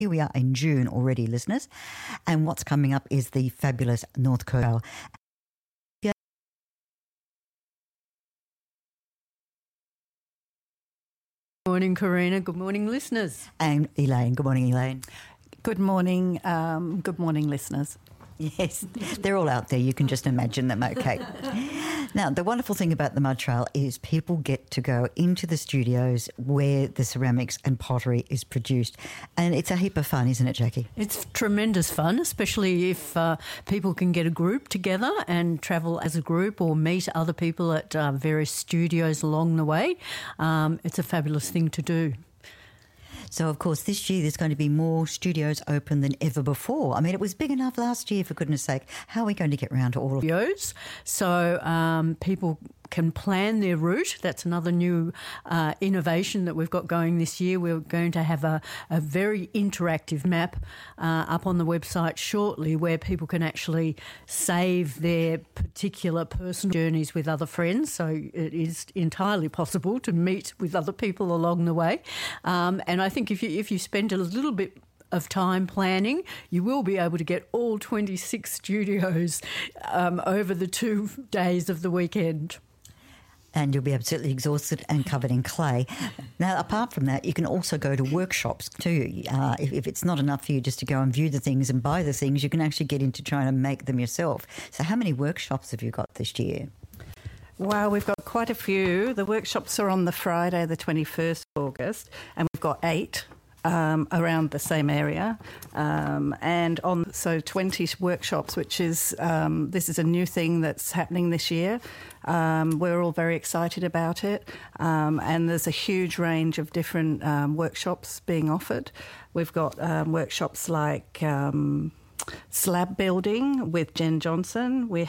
Here we are in June already, listeners. And what's coming up is the fabulous North Coast. Good morning, Karina. Good morning, listeners. And Elaine. Good morning, Elaine. Good morning. Good morning, listeners. Yes, they're all out there. You can just imagine them, okay. Now, the wonderful thing about the Mud Trail is people get to go into the studios where the ceramics and pottery is produced. And it's a heap of fun, isn't it, Jackie? It's tremendous fun, especially if people can get a group together and travel as a group or meet other people at various studios along the way. It's a fabulous thing to do. So, of course, this year there's going to be more studios open than ever before. I mean, it was big enough last year, for goodness sake. How are we going to get round to all of those? So people can plan their route. That's another new innovation that we've got going this year. We're going to have a very interactive map up on the website shortly where people can actually save their particular personal journeys with other friends. So it is entirely possible to meet with other people along the way. And I think if you spend a little bit of time planning, you will be able to get all 26 studios over the 2 days of the weekend. And you'll be absolutely exhausted and covered in clay. Now, apart from that, you can also go to workshops too. If it's not enough for you just to go and view the things and buy the things, you can actually get into trying to make them yourself. So how many workshops have you got this year? Well, we've got quite a few. The workshops are on the Friday, the 21st of August, and we've got 8 around the same area. So 20 workshops, which is, this is a new thing that's happening this year. We're all very excited about it. And there's a huge range of different workshops being offered. We've got workshops like slab building with Jen Johnson. We've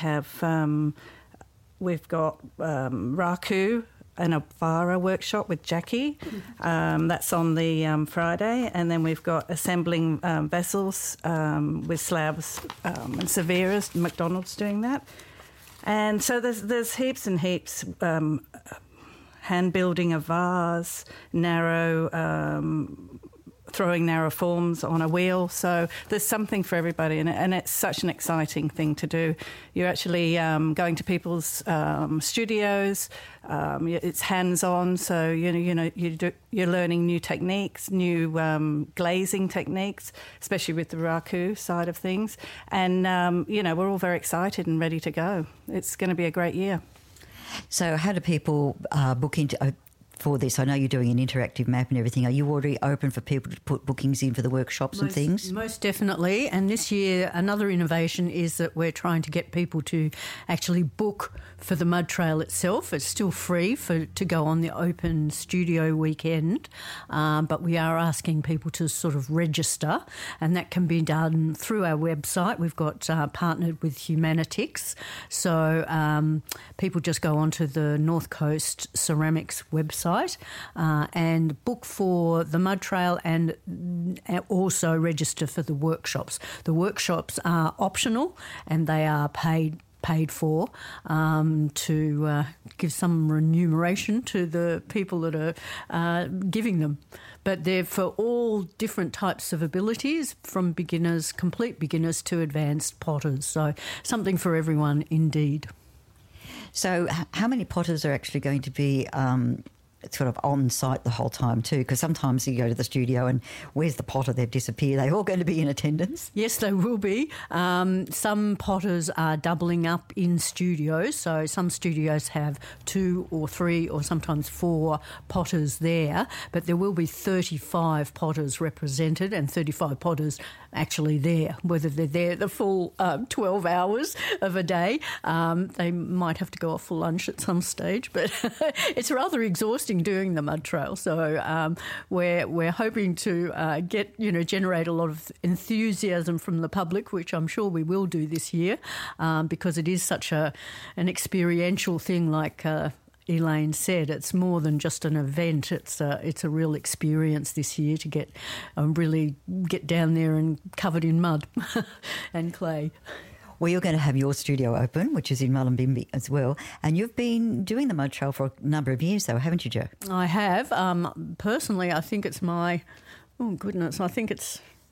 got Raku and a Vara workshop with Jackie. That's on the Friday. And then we've got assembling vessels with slabs and Severas, McDonald's doing that. And so there's heaps and heaps, hand building a vase, throwing narrow forms on a wheel. So there's something for everybody, and it's such an exciting thing to do. You're actually going to people's studios. It's hands-on, so you're learning new techniques, new glazing techniques, especially with the Raku side of things. And we're all very excited and ready to go. It's going to be a great year. So how do people book into for this? I know you're doing an interactive map and everything. Are you already open for people to put bookings in for the workshops and things? Most definitely. And this year, another innovation is that we're trying to get people to actually book for the Mud Trail itself. It's still free to go on the open studio weekend, but we are asking people to sort of register, and that can be done through our website. We've got partnered with Humanitix. So people just go onto the North Coast Ceramics website and book for the Mud Trail and also register for the workshops. The workshops are optional and they are paid for to give some remuneration to the people that are giving them. But they're for all different types of abilities, from beginners, complete beginners, to advanced potters. So something for everyone indeed. So how many potters are actually going to be sort of on site the whole time too? Because sometimes you go to the studio and where's the potter? They've disappeared. Are they all going to be in attendance? Yes, they will be. Some potters are doubling up in studios. So some studios have 2 or 3 or sometimes 4 potters there, but there will be 35 potters represented and 35 potters actually there. Whether they're there the full 12 hours of a day, they might have to go off for lunch at some stage, but it's rather exhausting doing the Mud Trail. So we're hoping to generate a lot of enthusiasm from the public, which I'm sure we will do this year, because it is such an experiential thing. Like Elaine said, it's more than just an event. It's a real experience this year to get really get down there and covered in mud and clay. Well, you're going to have your studio open, which is in Mullumbimby as well. And you've been doing the Mud Trail for a number of years, though, haven't you, Jo? I have. Personally, I think it's my... Oh, goodness, I think it's